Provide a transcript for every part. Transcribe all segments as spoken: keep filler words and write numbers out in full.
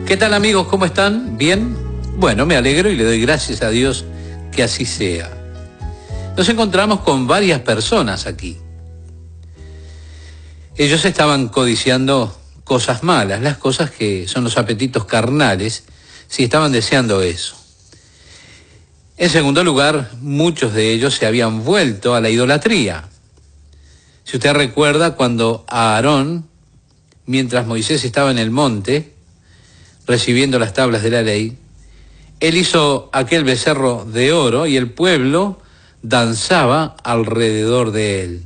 ¿Qué tal, amigos? ¿Cómo están? ¿Bien? Bueno, me alegro y le doy gracias a Dios que así sea. Nos encontramos con varias personas aquí. Ellos estaban codiciando cosas malas, las cosas que son los apetitos carnales, si estaban deseando eso. En segundo lugar, muchos de ellos se habían vuelto a la idolatría. Si usted recuerda, cuando a Aarón, mientras Moisés estaba en el monte, recibiendo las tablas de la ley, él hizo aquel becerro de oro y el pueblo danzaba alrededor de él.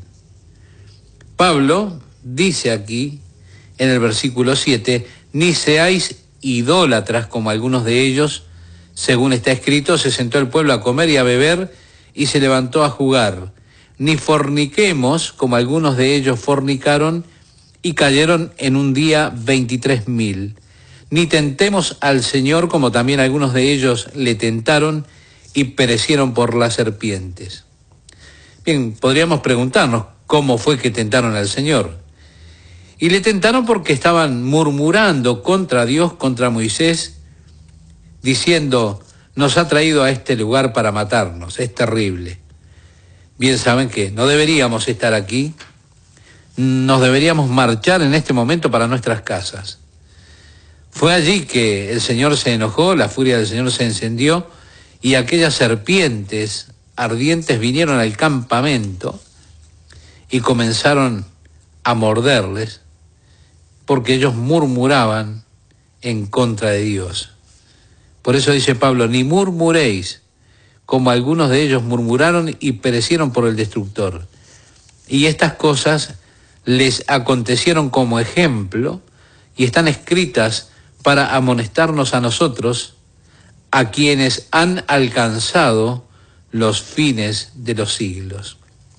Pablo dice aquí, en el versículo siete, ni seáis idólatras como algunos de ellos, según está escrito, se sentó el pueblo a comer y a beber y se levantó a jugar. Ni forniquemos como algunos de ellos fornicaron y cayeron en un día veintitrés mil. Ni tentemos al Señor como también algunos de ellos le tentaron y perecieron por las serpientes. Bien, podríamos preguntarnos cómo fue que tentaron al Señor. Y le tentaron porque estaban murmurando contra Dios, contra Moisés, diciendo, nos ha traído a este lugar para matarnos, es terrible. Bien saben que no deberíamos estar aquí, nos deberíamos marchar en este momento para nuestras casas. Fue allí que el Señor se enojó, la furia del Señor se encendió y aquellas serpientes ardientes vinieron al campamento y comenzaron a morderles porque ellos murmuraban en contra de Dios. Por eso dice Pablo, ni murmuréis, como algunos de ellos murmuraron y perecieron por el destructor. Y estas cosas les acontecieron como ejemplo y están escritas para amonestarnos a nosotros, a quienes han alcanzado los fines de los siglos.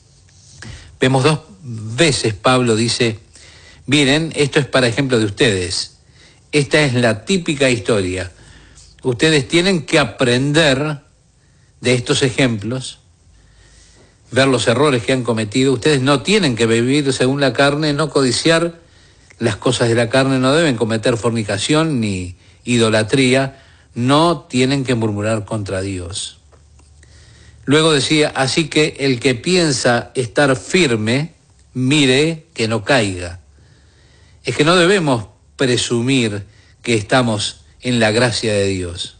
Vemos dos veces Pablo dice, miren, esto es para ejemplo de ustedes. Esta es la típica historia. Ustedes tienen que aprender de estos ejemplos, ver los errores que han cometido. Ustedes no tienen que vivir según la carne, no codiciar las cosas de la carne, no deben cometer fornicación ni idolatría, no tienen que murmurar contra Dios. Luego decía, así que el que piensa estar firme, mire que no caiga. Es que no debemos presumir que estamos en la gracia de Dios.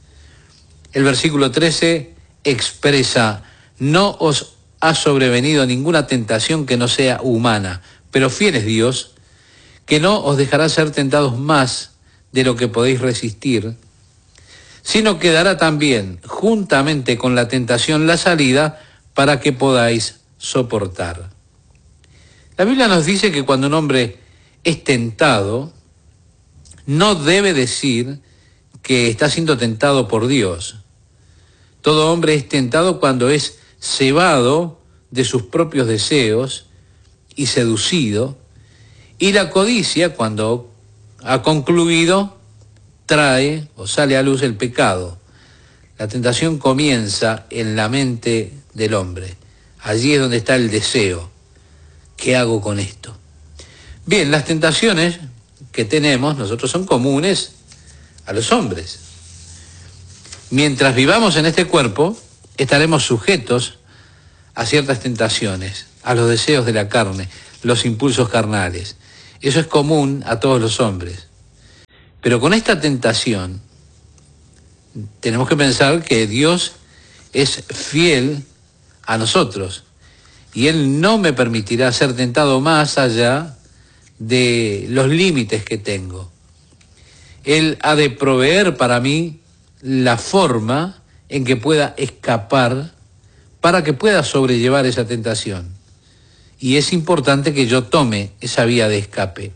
El versículo trece expresa, no os ha sobrevenido ninguna tentación que no sea humana, pero fiel es Dios, que no os dejará ser tentados más de lo que podéis resistir, sino que dará también, juntamente con la tentación, la salida para que podáis soportar. La Biblia nos dice que cuando un hombre es tentado, no debe decir que está siendo tentado por Dios. Todo hombre es tentado cuando es cebado de sus propios deseos y seducido, y la codicia, cuando ha concluido, trae o sale a luz el pecado. La tentación comienza en la mente del hombre. Allí es donde está el deseo. ¿Qué hago con esto? Bien, las tentaciones que tenemos nosotros son comunes a los hombres. Mientras vivamos en este cuerpo, estaremos sujetos a ciertas tentaciones, a los deseos de la carne, los impulsos carnales. Eso es común a todos los hombres. Pero con esta tentación, tenemos que pensar que Dios es fiel a nosotros y Él no me permitirá ser tentado más allá de los límites que tengo. Él ha de proveer para mí la forma en que pueda escapar para que pueda sobrellevar esa tentación. Y es importante que yo tome esa vía de escape.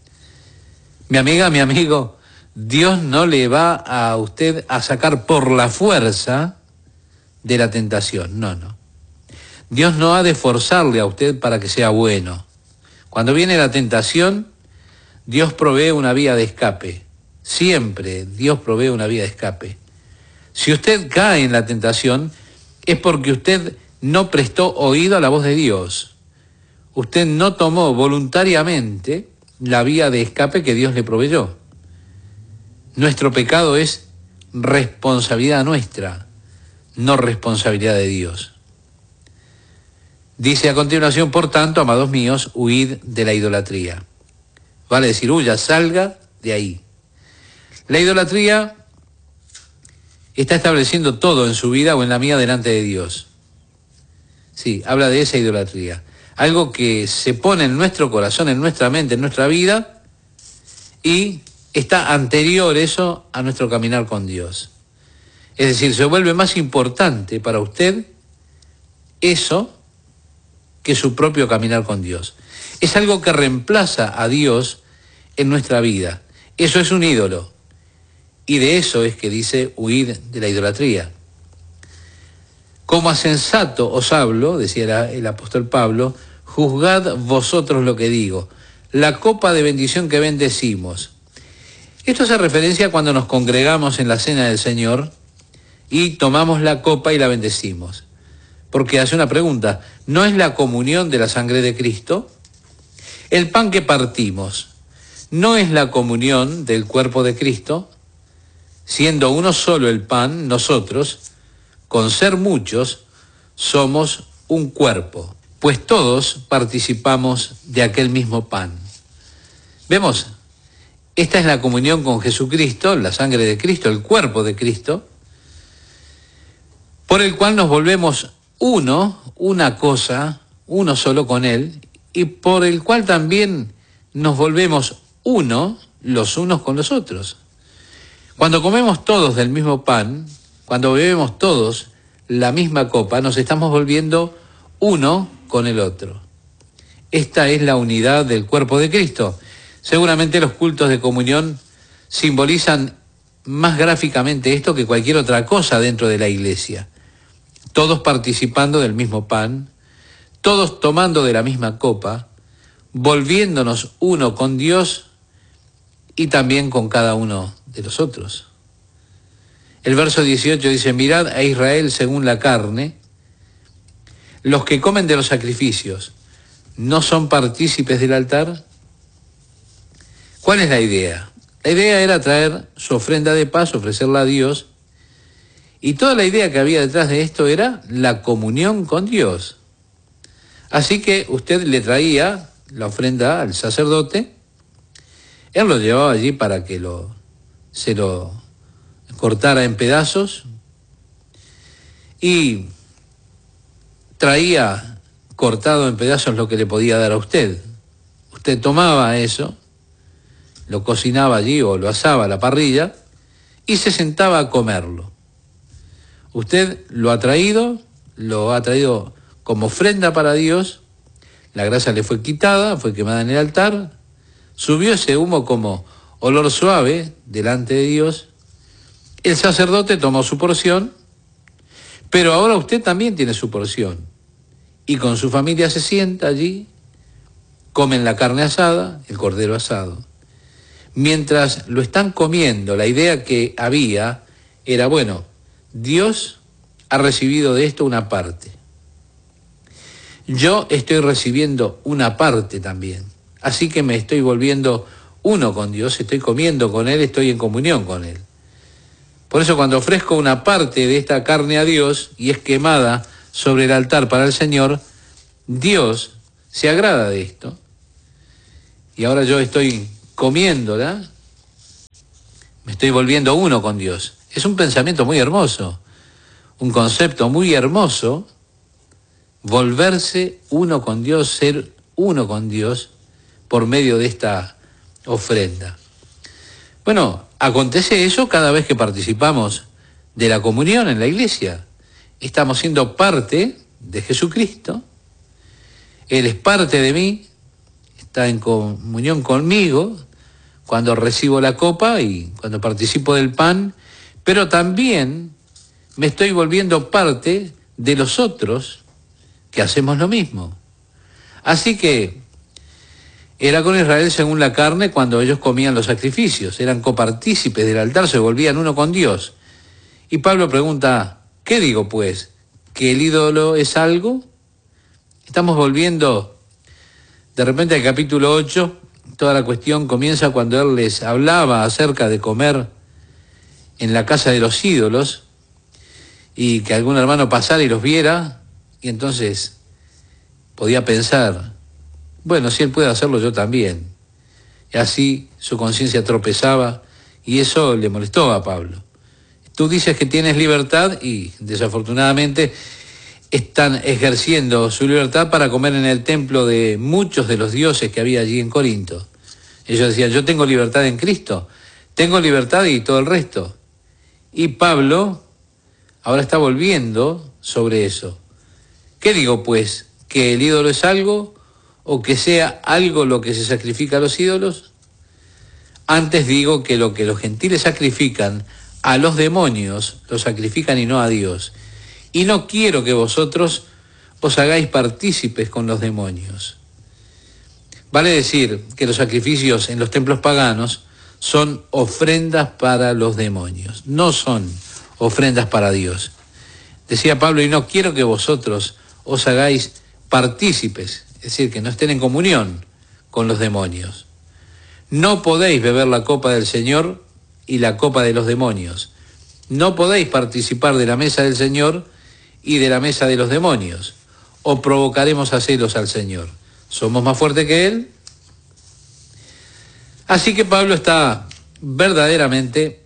Mi amiga, mi amigo, Dios no le va a usted a sacar por la fuerza de la tentación, no, no. Dios no ha de forzarle a usted para que sea bueno. Cuando viene la tentación, Dios provee una vía de escape. Siempre Dios provee una vía de escape. Si usted cae en la tentación, es porque usted no prestó oído a la voz de Dios. Usted no tomó voluntariamente la vía de escape que Dios le proveyó. nuestro pecado es responsabilidad nuestra, no responsabilidad de Dios. Dice a continuación, por tanto, amados míos, huid de la idolatría. Vale decir, huya, salga de ahí. La idolatría está estableciendo todo en su vida o en la mía delante de Dios. Sí, habla de esa idolatría. Algo que se pone en nuestro corazón, en nuestra mente, en nuestra vida, y está anterior eso a nuestro caminar con Dios. Es decir, se vuelve más importante para usted eso que su propio caminar con Dios. Es algo que reemplaza a Dios en nuestra vida. Eso es un ídolo. Y de eso es que dice huid de la idolatría. Como a sensato os hablo, decía el apóstol Pablo, juzgad vosotros lo que digo, la copa de bendición que bendecimos. Esto hace referencia cuando nos congregamos en la cena del Señor y tomamos la copa y la bendecimos. Porque hace una pregunta, ¿no es la comunión de la sangre de Cristo? El pan que partimos, ¿no es la comunión del cuerpo de Cristo? Siendo uno solo el pan, nosotros, con ser muchos, somos un cuerpo, pues todos participamos de aquel mismo pan. ¿Vemos? Esta es la comunión con Jesucristo, la sangre de Cristo, el cuerpo de Cristo, por el cual nos volvemos uno, una cosa, uno solo con Él, y por el cual también nos volvemos uno los unos con los otros. Cuando comemos todos del mismo pan, cuando bebemos todos la misma copa, nos estamos volviendo uno con el otro. Esta es la unidad del cuerpo de Cristo. Seguramente los cultos de comunión simbolizan más gráficamente esto que cualquier otra cosa dentro de la iglesia. Todos participando del mismo pan, todos tomando de la misma copa, volviéndonos uno con Dios y también con cada uno de los otros. El verso dieciocho dice, mirad a Israel según la carne, los que comen de los sacrificios, ¿no son partícipes del altar? ¿Cuál es la idea? La idea era traer su ofrenda de paz, ofrecerla a Dios, y toda la idea que había detrás de esto era la comunión con Dios. Así que usted le traía la ofrenda al sacerdote, él lo llevaba allí para que lo, se lo cortara en pedazos y traía cortado en pedazos lo que le podía dar a usted. Usted tomaba eso, lo cocinaba allí o lo asaba a la parrilla y se sentaba a comerlo. Usted lo ha traído, lo ha traído como ofrenda para Dios, la grasa le fue quitada, fue quemada en el altar, subió ese humo como olor suave delante de Dios, el sacerdote tomó su porción, pero ahora usted también tiene su porción, y con su familia se sienta allí, comen la carne asada, el cordero asado. Mientras lo están comiendo, la idea que había era, bueno, Dios ha recibido de esto una parte. Yo estoy recibiendo una parte también. Así que me estoy volviendo uno con Dios, estoy comiendo con Él, estoy en comunión con Él. Por eso cuando ofrezco una parte de esta carne a Dios y es quemada sobre el altar para el Señor, Dios se agrada de esto. Y ahora yo estoy comiéndola, me estoy volviendo uno con Dios. Es un pensamiento muy hermoso, un concepto muy hermoso, volverse uno con Dios, ser uno con Dios por medio de esta ofrenda. Bueno, acontece eso cada vez que participamos de la comunión en la iglesia. Estamos siendo parte de Jesucristo, Él es parte de mí, está en comunión conmigo cuando recibo la copa y cuando participo del pan, pero también me estoy volviendo parte de los otros que hacemos lo mismo. Así que era con Israel según la carne cuando ellos comían los sacrificios, eran copartícipes del altar, se volvían uno con Dios. Y Pablo pregunta, ¿qué digo pues? ¿Que el ídolo es algo? Estamos volviendo de repente al capítulo ocho, toda la cuestión comienza cuando él les hablaba acerca de comer en la casa de los ídolos y que algún hermano pasara y los viera, y entonces podía pensar, bueno, si él puede hacerlo, yo también. Y así su conciencia tropezaba y eso le molestó a Pablo. Tú dices que tienes libertad y desafortunadamente están ejerciendo su libertad para comer en el templo de muchos de los dioses que había allí en Corinto. Ellos decían, yo tengo libertad en Cristo, tengo libertad y todo el resto. Y Pablo ahora está volviendo sobre eso. ¿Qué digo pues? ¿Que el ídolo es algo o que sea algo lo que se sacrifica a los ídolos? Antes digo que lo que los gentiles sacrifican a los demonios, lo sacrifican y no a Dios. Y no quiero que vosotros os hagáis partícipes con los demonios. Vale decir que los sacrificios en los templos paganos son ofrendas para los demonios, no son ofrendas para Dios. Decía Pablo, y no quiero que vosotros os hagáis partícipes, es decir, que no estén en comunión con los demonios. No podéis beber la copa del Señor y la copa de los demonios. No podéis participar de la mesa del Señor y de la mesa de los demonios, o provocaremos a celos al Señor. ¿Somos más fuertes que Él? Así que Pablo está verdaderamente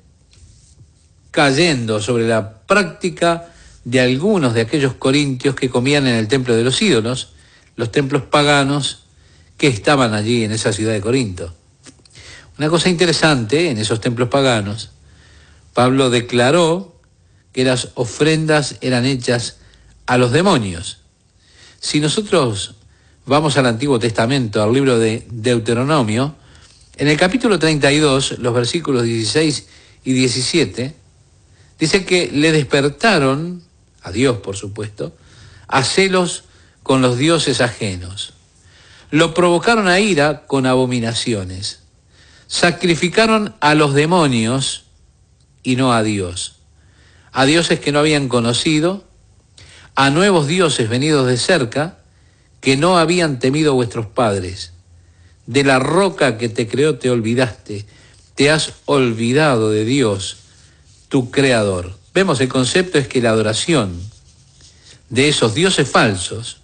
cayendo sobre la práctica de algunos de aquellos corintios que comían en el templo de los ídolos, los templos paganos que estaban allí en esa ciudad de Corinto. Una cosa interesante, en esos templos paganos, Pablo declaró que las ofrendas eran hechas a los demonios. Si nosotros vamos al Antiguo Testamento, al libro de Deuteronomio, en el capítulo treinta y dos, los versículos dieciséis y diecisiete, dice que le despertaron, a Dios por supuesto, a celos con los dioses ajenos. Lo provocaron a ira con abominaciones. Sacrificaron a los demonios y no a Dios. A dioses que no habían conocido, a nuevos dioses venidos de cerca, que no habían temido vuestros padres. De la roca que te creó te olvidaste, te has olvidado de Dios, tu creador. Vemos, el concepto es que la adoración de esos dioses falsos,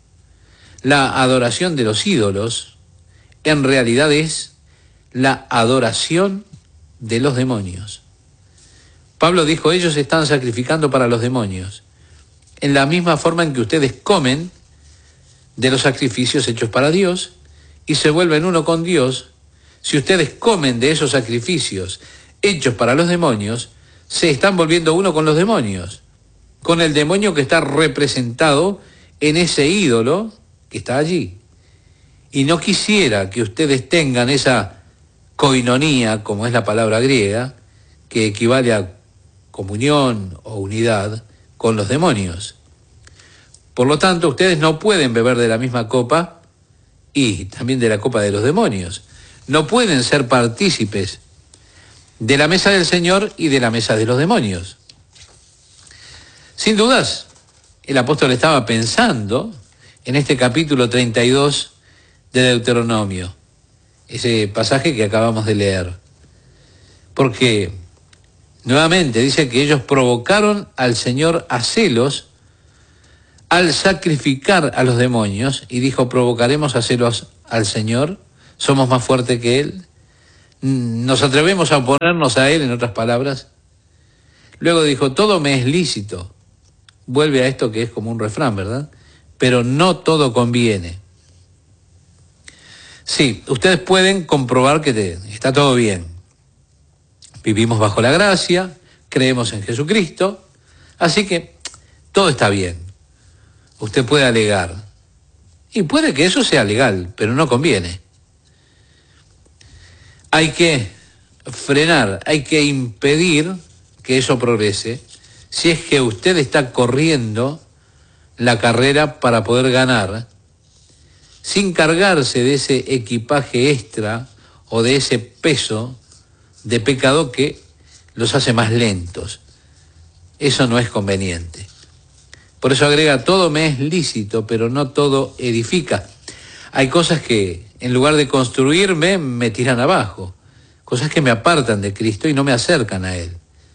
la adoración de los ídolos, en realidad es la adoración de los demonios. Pablo dijo, ellos están sacrificando para los demonios, en la misma forma en que ustedes comen de los sacrificios hechos para Dios y se vuelven uno con Dios. Si ustedes comen de esos sacrificios hechos para los demonios, se están volviendo uno con los demonios, con el demonio que está representado en ese ídolo que está allí. Y no quisiera que ustedes tengan esa koinonía, como es la palabra griega, que equivale a comunión o unidad con los demonios. Por lo tanto, ustedes no pueden beber de la misma copa y también de la copa de los demonios. No pueden ser partícipes de la mesa del Señor y de la mesa de los demonios. Sin dudas, el apóstol estaba pensando en este capítulo treinta y dos de Deuteronomio, ese pasaje que acabamos de leer. Porque, nuevamente, dice que ellos provocaron al Señor a celos al sacrificar a los demonios, y dijo, provocaremos a celos al Señor, somos más fuertes que Él, nos atrevemos a oponernos a Él, en otras palabras. Luego dijo, todo me es lícito, vuelve a esto que es como un refrán, ¿verdad? Pero no todo conviene. Sí, ustedes pueden comprobar que te, está todo bien. Vivimos bajo la gracia, creemos en Jesucristo, así que todo está bien. Usted puede alegar, y puede que eso sea legal, pero no conviene. Hay que frenar, hay que impedir que eso progrese, si es que usted está corriendo la carrera para poder ganar, sin cargarse de ese equipaje extra o de ese peso de pecado que los hace más lentos. Eso no es conveniente. Por eso agrega, todo me es lícito, pero no todo edifica. Hay cosas que, en lugar de construirme, me tiran abajo. Cosas que me apartan de Cristo y no me acercan a Él.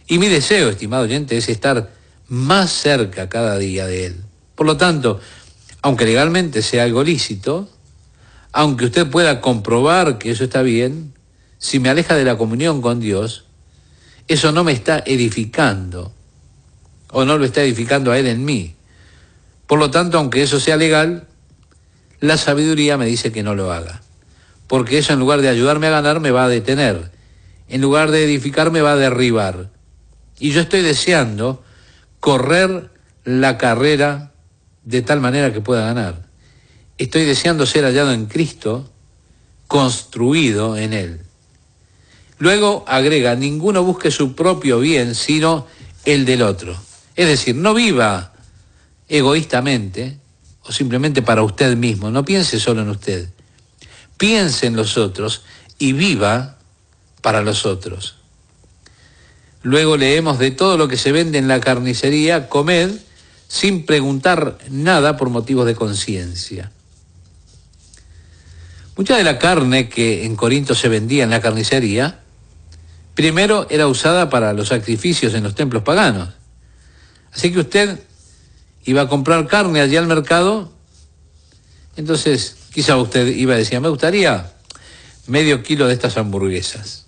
Y mi deseo, estimado oyente, es estar más cerca cada día de Él. Por lo tanto, aunque legalmente sea algo lícito, aunque usted pueda comprobar que eso está bien, si me aleja de la comunión con Dios, eso no me está edificando, o no lo está edificando a Él en mí. Por lo tanto, aunque eso sea legal, la sabiduría me dice que no lo haga, porque eso en lugar de ayudarme a ganar me va a detener, en lugar de edificar me va a derribar. Y yo estoy deseando correr la carrera de tal manera que pueda ganar. Estoy deseando ser hallado en Cristo, construido en Él. Luego agrega, ninguno busque su propio bien, sino el del otro. Es decir, no viva egoístamente o simplemente para usted mismo, no piense solo en usted. Piense en los otros y viva para los otros. Luego leemos, de todo lo que se vende en la carnicería, comed sin preguntar nada por motivos de conciencia. Mucha de la carne que en Corinto se vendía en la carnicería, primero era usada para los sacrificios en los templos paganos. Así que usted iba a comprar carne allí al mercado, entonces quizá usted iba a decir, me gustaría medio kilo de estas hamburguesas.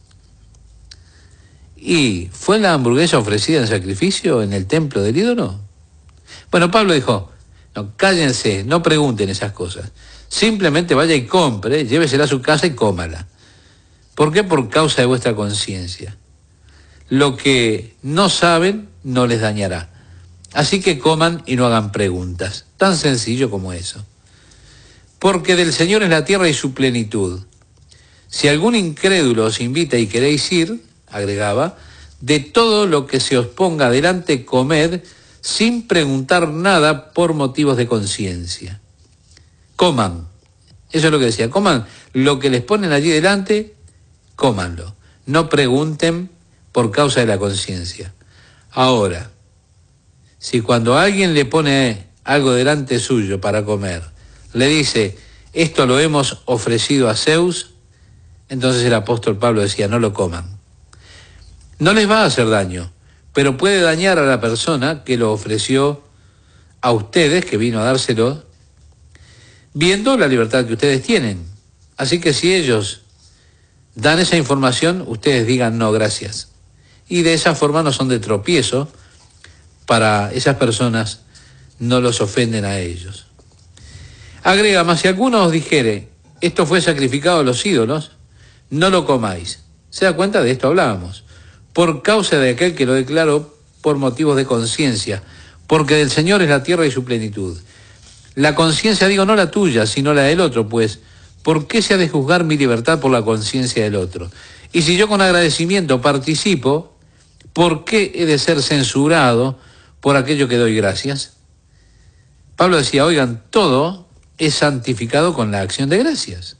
¿Y fue la hamburguesa ofrecida en sacrificio en el templo del ídolo? Bueno, Pablo dijo, no, cállense, no pregunten esas cosas. Simplemente vaya y compre, llévesela a su casa y cómala. ¿Por qué? Por causa de vuestra conciencia. Lo que no saben no les dañará. Así que coman y no hagan preguntas. Tan sencillo como eso. Porque del Señor es la tierra y su plenitud. Si algún incrédulo os invita y queréis ir, agregaba, de todo lo que se os ponga delante comed sin preguntar nada por motivos de conciencia. Coman. Eso es lo que decía. Coman lo que les ponen allí delante, cómanlo. No pregunten por causa de la conciencia. Ahora, si cuando alguien le pone algo delante suyo para comer, le dice, esto lo hemos ofrecido a Zeus, entonces el apóstol Pablo decía, no lo coman. No les va a hacer daño, pero puede dañar a la persona que lo ofreció a ustedes, que vino a dárselo, viendo la libertad que ustedes tienen. Así que si ellos dan esa información, ustedes digan no, gracias. Y de esa forma no son de tropiezo para esas personas, no los ofenden a ellos. Agrega, mas si alguno os dijere, esto fue sacrificado a los ídolos, no lo comáis. ¿Se da cuenta? De esto hablábamos. Por causa de aquel que lo declaró por motivos de conciencia, porque del Señor es la tierra y su plenitud. La conciencia, digo, no la tuya, sino la del otro, pues, ¿por qué se ha de juzgar mi libertad por la conciencia del otro? Y si yo con agradecimiento participo, ¿por qué he de ser censurado por aquello que doy gracias? Pablo decía, oigan, todo es santificado con la acción de gracias.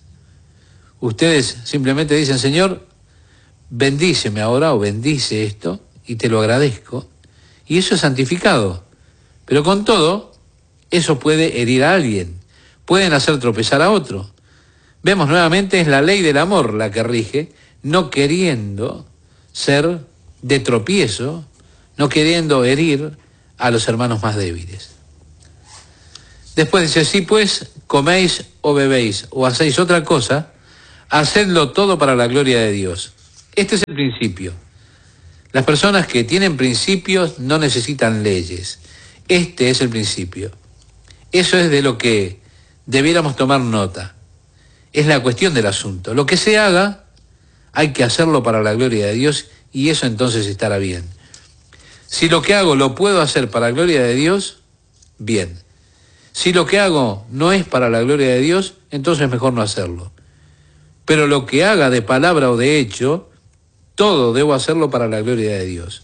Ustedes simplemente dicen, Señor, bendíceme ahora o bendice esto y te lo agradezco. Y eso es santificado. Pero con todo, eso puede herir a alguien. Pueden hacer tropezar a otro. Vemos nuevamente, es la ley del amor la que rige, no queriendo ser de tropiezo, no queriendo herir a los hermanos más débiles. Después dice, si pues coméis o bebéis o hacéis otra cosa, hacedlo todo para la gloria de Dios. Este es el principio. Las personas que tienen principios no necesitan leyes. Este es el principio. Eso es de lo que debiéramos tomar nota. Es la cuestión del asunto. Lo que se haga, hay que hacerlo para la gloria de Dios y eso entonces estará bien. Si lo que hago lo puedo hacer para la gloria de Dios, bien. Si lo que hago no es para la gloria de Dios, entonces mejor no hacerlo. Pero lo que haga de palabra o de hecho, todo debo hacerlo para la gloria de Dios.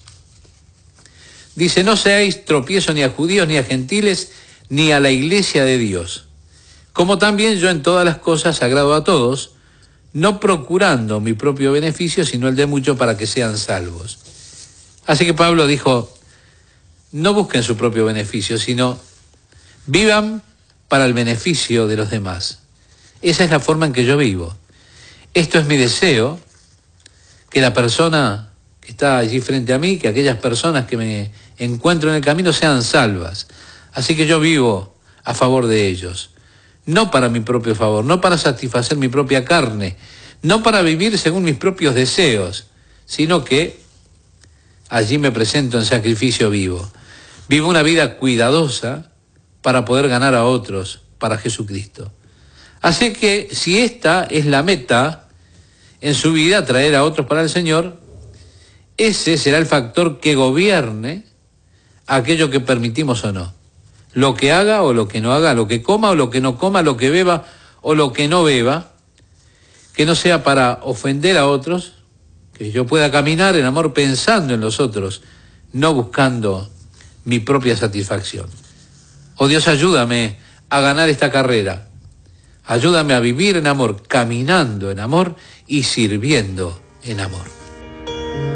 Dice, no seáis tropiezo ni a judíos, ni a gentiles, ni a la iglesia de Dios. Como también yo en todas las cosas agrado a todos, no procurando mi propio beneficio, sino el de muchos para que sean salvos. Así que Pablo dijo, no busquen su propio beneficio, sino vivan para el beneficio de los demás. Esa es la forma en que yo vivo. Esto es mi deseo, que la persona que está allí frente a mí, que aquellas personas que me encuentro en el camino sean salvas. Así que yo vivo a favor de ellos, no para mi propio favor, no para satisfacer mi propia carne, no para vivir según mis propios deseos, sino que allí me presento en sacrificio vivo. Vivo una vida cuidadosa para poder ganar a otros para Jesucristo. Así que si esta es la meta en su vida, traer a otros para el Señor, ese será el factor que gobierne aquello que permitimos o no. Lo que haga o lo que no haga, lo que coma o lo que no coma, lo que beba o lo que no beba, que no sea para ofender a otros, que yo pueda caminar en amor pensando en los otros, no buscando mi propia satisfacción. Oh Dios, ayúdame a ganar esta carrera. Ayúdame a vivir en amor, caminando en amor y sirviendo en amor.